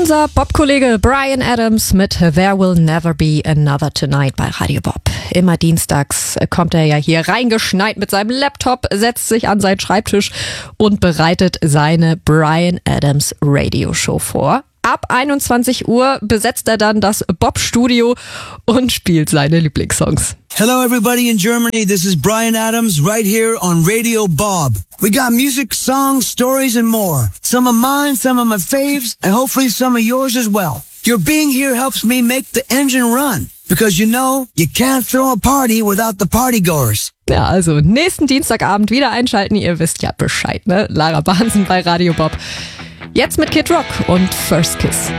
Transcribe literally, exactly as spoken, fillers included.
Unser Bob-Kollege Bryan Adams mit There Will Never Be Another Tonight bei Radio Bob. Immer dienstags kommt er ja hier reingeschneit mit seinem Laptop, setzt sich an seinen Schreibtisch und bereitet seine Bryan Adams Radio Show vor. Ab einundzwanzig Uhr besetzt er dann das Bob-Studio und spielt seine Lieblingssongs. Hello everybody in Germany, this is Bryan Adams right here on Radio Bob. We got music, songs, stories and more. Some of mine, some of my faves, and hopefully some of yours as well. Your being here helps me make the engine run. Because you know, you can't throw a party without the partygoers. Ja, also nächsten Dienstagabend wieder einschalten, ihr wisst ja Bescheid, ne? Lara Bahnsen bei Radio Bob. Jetzt mit Kid Rock und First Kiss.